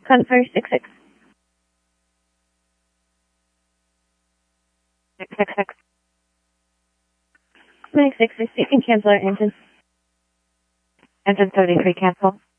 Confer 66. 666. Mix 66, you can cancel our engine. Engine 33 cancel.